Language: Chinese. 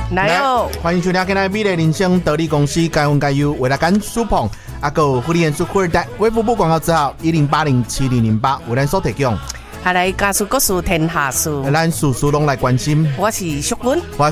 来哦！ 欢迎收听今天美丽人生得力公司该问该优为了干苏捧阿狗福利演出富二代微服部广告之后10807008为咱所提供。 下来家事各事天下事， 咱事事拢来关心。 我是淑君， 我